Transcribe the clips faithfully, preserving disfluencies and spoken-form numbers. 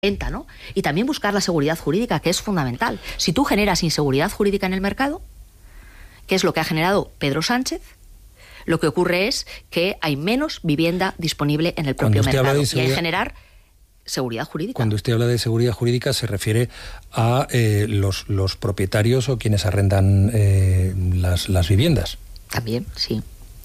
¿no? Y también buscar la seguridad jurídica, que es fundamental. Si tú generas inseguridad jurídica en el mercado, que es lo que ha generado Pedro Sánchez, lo que ocurre es que hay menos vivienda disponible en el propio mercado. Y hay que generar seguridad jurídica. Cuando usted habla de seguridad jurídica se refiere a eh, los, los propietarios o quienes arrendan eh, las, las viviendas. También, sí.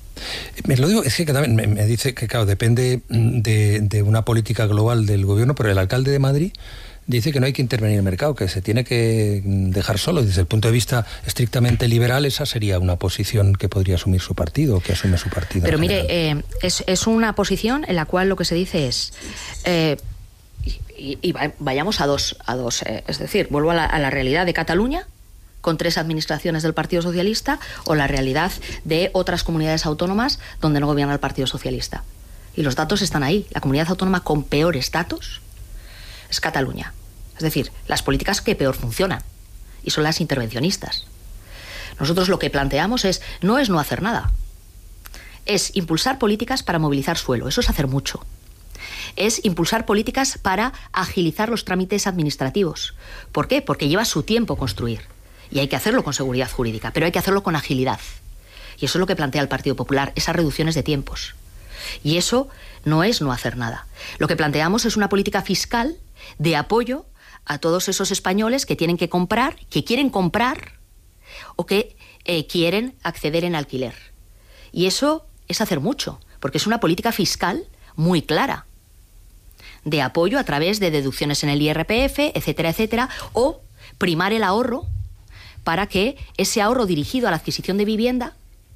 Me lo digo, es que también me, me dice que, claro, depende de, de una política global del gobierno, pero el alcalde de Madrid dice que no hay que intervenir en el mercado, que se tiene que dejar solo. Desde el punto de vista estrictamente liberal, esa sería una posición que podría asumir su partido, o que asume su partido. Pero mire, eh, es, es una posición en la cual lo que se dice es... Eh, y, y vayamos a dos, a dos eh, es decir, vuelvo a la, a la realidad de Cataluña, con tres administraciones del Partido Socialista, o la realidad de otras comunidades autónomas donde no gobierna el Partido Socialista. Y los datos están ahí. La comunidad autónoma con peores datos es Cataluña. Es decir, las políticas que peor funcionan, y son las intervencionistas. Nosotros lo que planteamos es, no es no hacer nada, es impulsar políticas para movilizar suelo. Eso es hacer mucho. Es impulsar políticas para agilizar los trámites administrativos. ¿Por qué? Porque lleva su tiempo construir. Y hay que hacerlo con seguridad jurídica, pero hay que hacerlo con agilidad. Y eso es lo que plantea el Partido Popular, esas reducciones de tiempos. Y eso no es no hacer nada. Lo que planteamos es una política fiscal de apoyo a todos esos españoles que tienen que comprar, que quieren comprar o que eh, quieren acceder en alquiler. Y eso es hacer mucho, porque es una política fiscal muy clara, de apoyo a través de deducciones en el I R P F, etcétera, etcétera, o primar el ahorro para que ese ahorro dirigido a la adquisición de vivienda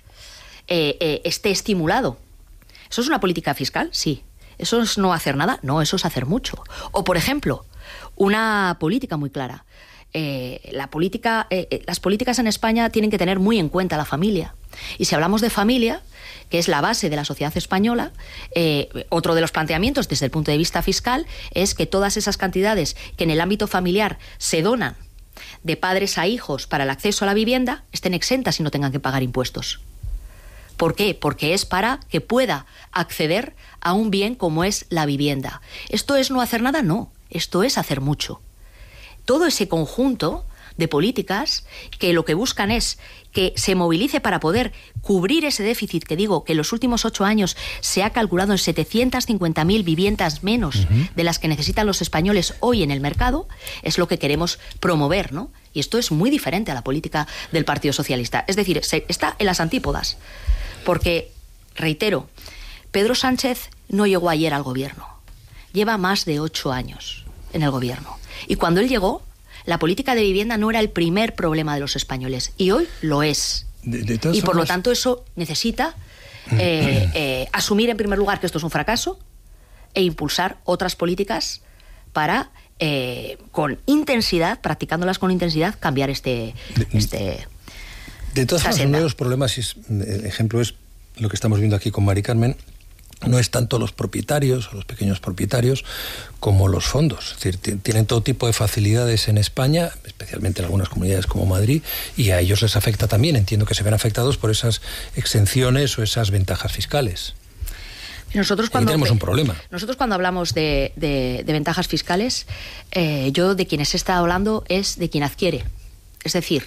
eh, eh, esté estimulado. ¿Eso es una política fiscal? Sí. ¿Eso es no hacer nada? No, eso es hacer mucho. O, por ejemplo, una política muy clara. Eh, la política, eh, las políticas en España tienen que tener muy en cuenta la familia. Y si hablamos de familia, que es la base de la sociedad española, eh, otro de los planteamientos desde el punto de vista fiscal es que todas esas cantidades que en el ámbito familiar se donan de padres a hijos para el acceso a la vivienda estén exentas y no tengan que pagar impuestos. ¿Por qué? Porque es para que pueda acceder a un bien como es la vivienda. ¿Esto es no hacer nada? No, esto es hacer mucho. Todo ese conjunto de políticas que lo que buscan es que se movilice para poder cubrir ese déficit que digo que en los últimos ocho años se ha calculado en setecientas cincuenta mil viviendas menos uh-huh. de las que necesitan los españoles hoy en el mercado, es lo que queremos promover, ¿no? Y esto es muy diferente a la política del Partido Socialista. Es decir, se, está en las antípodas. Porque, reitero, Pedro Sánchez no llegó ayer al gobierno. Lleva más de ocho años en el gobierno. Y cuando él llegó, la política de vivienda no era el primer problema de los españoles. Y hoy lo es. De, de y por formas... lo tanto eso necesita eh, eh, asumir en primer lugar que esto es un fracaso e impulsar otras políticas para, eh, con intensidad, practicándolas con intensidad, cambiar este... De, este de todas formas, uno de los problemas, y el ejemplo es lo que estamos viendo aquí con Mari Carmen, no es tanto los propietarios o los pequeños propietarios como los fondos. Es decir, tienen todo tipo de facilidades en España, especialmente en algunas comunidades como Madrid, y a ellos les afecta también. Entiendo que se ven afectados por esas exenciones o esas ventajas fiscales. Nosotros cuando, Aquí tenemos un problema. Nosotros cuando hablamos de, de, de ventajas fiscales, eh, yo de quienes he estado hablando es de quien adquiere. Es decir,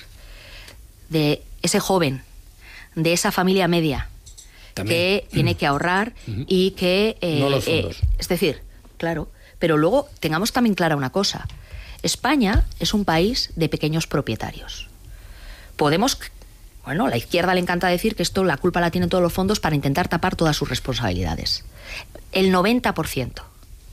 de ese joven, de esa familia media, también, que tiene que ahorrar uh-huh. y que... Eh, no los fondos. Eh, es decir, claro, pero luego tengamos también clara una cosa. España es un país de pequeños propietarios. Podemos... Bueno, a la izquierda le encanta decir que esto la culpa la tienen todos los fondos para intentar tapar todas sus responsabilidades. El noventa por ciento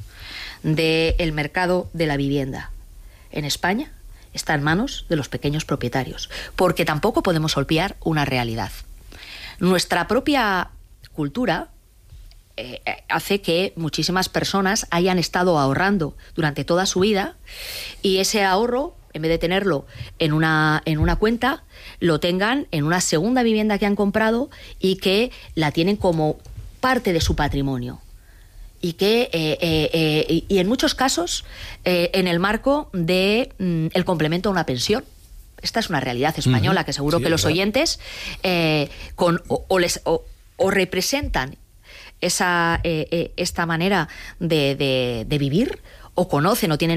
del mercado de la vivienda en España está en manos de los pequeños propietarios, porque tampoco podemos olvidar una realidad. Nuestra propia cultura eh, hace que muchísimas personas hayan estado ahorrando durante toda su vida y ese ahorro, en vez de tenerlo en una, en una cuenta, lo tengan en una segunda vivienda que han comprado y que la tienen como parte de su patrimonio. Y que eh, eh, eh, y en muchos casos eh, en el marco de mm, el complemento a una pensión. Esta es una realidad española uh-huh. que seguro sí, que los verdad. oyentes eh, con o, o les o, o representan esa eh, eh, esta manera de, de, de vivir o conocen o tienen